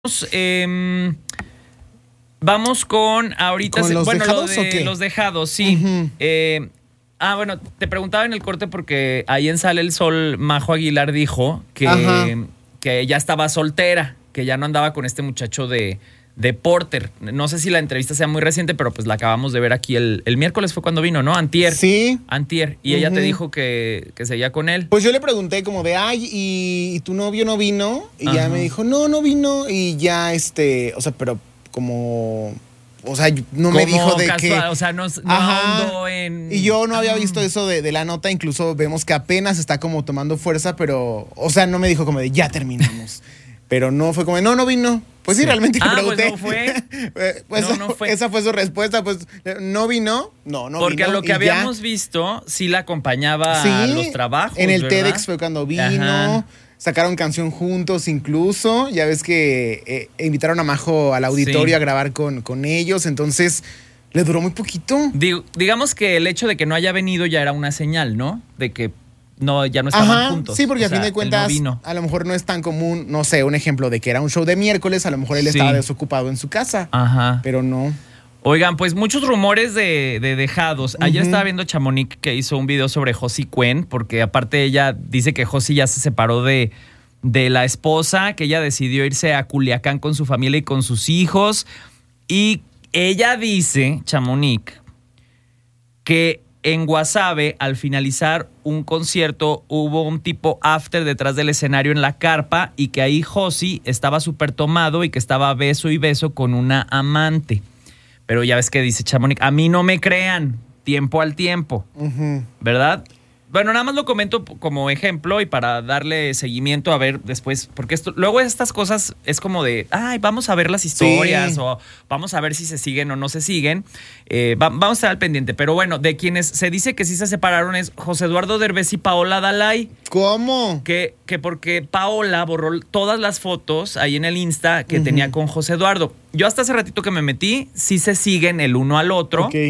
Vamos con ahorita. ¿Con los dejados o qué? Los dejados, sí. Uh-huh. Bueno, te preguntaba en el corte porque ahí en Sale el Sol, Majo Aguilar dijo que ya estaba soltera, que ya no andaba con este muchacho de Porter. No sé si la entrevista sea muy reciente, pero pues la acabamos de ver aquí el miércoles fue cuando vino, ¿no? Antier. Sí. Antier. Y ella te dijo que seguía con él. Pues yo le pregunté como de, ¿y tu novio no vino? Y ya me dijo, no vino. Y ya, o sea, pero como... O sea, no me dijo de casual, que... O sea, no ahondó en... Y yo no había visto eso de la nota. Incluso vemos que apenas está como tomando fuerza, pero... O sea, no me dijo como de, ya terminamos. Pero no fue como de, no vino. Pues sí, realmente le pregunté. Pues no fue. Pues no fue. Esa fue su respuesta. Pues, ¿no vino? No Porque vino. Porque a lo que habíamos visto, sí la acompañaba a los trabajos, en el ¿verdad? TEDx fue cuando vino. Sacaron canción juntos incluso. Ya ves que invitaron a Majo al auditorio a grabar con ellos. Entonces, le duró muy poquito. Digamos que el hecho de que no haya venido ya era una señal, ¿no? De que ya no estaban juntos. Sí, porque a fin de cuentas, a lo mejor no es tan común, no sé, un ejemplo de que era un show de miércoles, a lo mejor él estaba desocupado en su casa. Pero no. Oigan, pues muchos rumores de dejados. Ayer estaba viendo Chamonix que hizo un video sobre Josie Cuen, porque aparte ella dice que Josie ya se separó de la esposa, que ella decidió irse a Culiacán con su familia y con sus hijos. Y ella dice, Chamonix, que en Guasave, al finalizar un concierto, hubo un tipo after detrás del escenario en la carpa y que ahí Josie estaba súper tomado y que estaba beso y beso con una amante. Pero ya ves que dice Chamonix, a mí no me crean, tiempo al tiempo, ¿verdad? Bueno, nada más lo comento como ejemplo y para darle seguimiento a ver después, porque luego estas cosas es como de, vamos a ver las historias o vamos a ver si se siguen o no se siguen. Vamos a estar al pendiente. Pero bueno, de quienes se dice que sí se separaron es José Eduardo Derbez y Paola Dalai. ¿Cómo? Que porque Paola borró todas las fotos ahí en el Insta que tenía con José Eduardo. Yo hasta hace ratito que me metí, sí se siguen el uno al otro. Ok.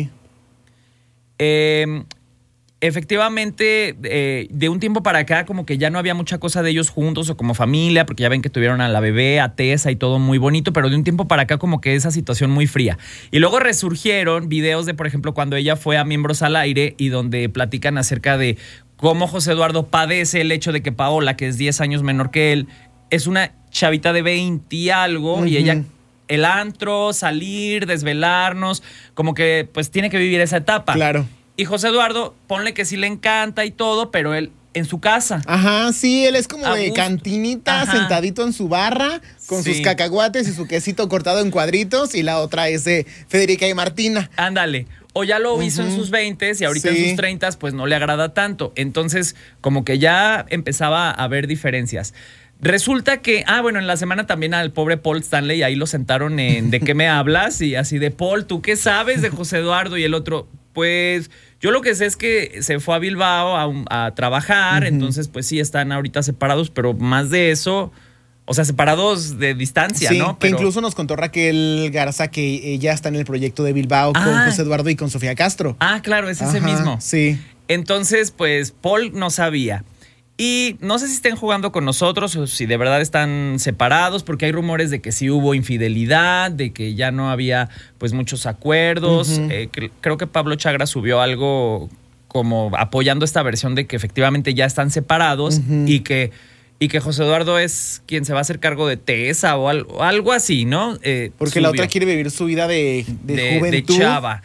Efectivamente, de un tiempo para acá como que ya no había mucha cosa de ellos juntos o como familia, porque ya ven que tuvieron a la bebé, a Tessa y todo muy bonito, pero de un tiempo para acá como que esa situación muy fría. Y luego resurgieron videos de, por ejemplo, cuando ella fue a Miembros al Aire y donde platican acerca de cómo José Eduardo padece el hecho de que Paola, que es 10 años menor que él, es una chavita de 20 y algo, y ella... El antro, salir, desvelarnos, como que pues tiene que vivir esa etapa. Claro. Y José Eduardo, ponle que sí le encanta y todo, pero él en su casa. Sí, él es como de cantinita, sentadito en su barra, con sus cacahuates y su quesito cortado en cuadritos, y la otra es de Federica y Martina. Ándale. O ya lo hizo en sus 20s y ahorita en sus 30s, pues no le agrada tanto. Entonces, como que ya empezaba a haber diferencias. Resulta que, en la semana también al pobre Paul Stanley, ahí lo sentaron en ¿de qué me hablas? Y así de, Paul, ¿tú qué sabes de José Eduardo? Y el otro, pues, yo lo que sé es que se fue a Bilbao a trabajar, entonces, pues sí, están ahorita separados, pero más de eso, o sea, separados de distancia, ¿no? Que incluso nos contó Raquel Garza que ella está en el proyecto de Bilbao con José Eduardo y con Sofía Castro. Claro, es ese mismo. Sí. Entonces, pues, Paul no sabía. Y no sé si estén jugando con nosotros o si de verdad están separados, porque hay rumores de que sí hubo infidelidad, de que ya no había pues muchos acuerdos. Creo que Pablo Chagra subió algo como apoyando esta versión de que efectivamente ya están separados y que José Eduardo es quien se va a hacer cargo de Tessa o algo así, ¿no? Porque la otra quiere vivir su vida de juventud. De chava.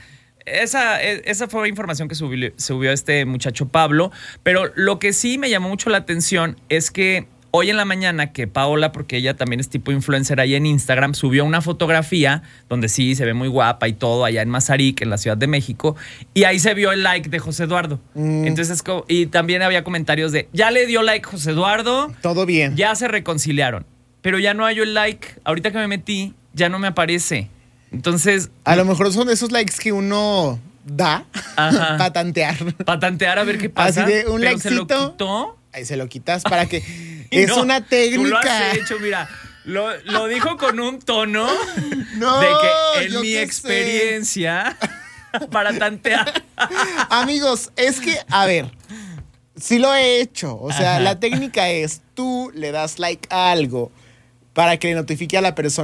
Esa fue la información que subió este muchacho Pablo, pero lo que sí me llamó mucho la atención es que hoy en la mañana que Paola, porque ella también es tipo influencer ahí en Instagram, subió una fotografía donde sí se ve muy guapa y todo allá en Mazarik, en la Ciudad de México, y ahí se vio el like de José Eduardo. Entonces, y también había comentarios de, ya le dio like José Eduardo. Todo bien. Ya se reconciliaron, pero ya no hay el like. Ahorita que me metí, ya no me aparece. Entonces... A lo mejor son esos likes que uno da para tantear. Para tantear a ver qué pasa. Así de un likecito. ¿Se lo quitó? Ahí se lo quitas para que... es una técnica. Tú lo has hecho, mira. Lo dijo con un tono de que en mi experiencia para tantear. Amigos, es que, a ver, sí lo he hecho. O sea, la técnica es tú le das like a algo para que le notifique a la persona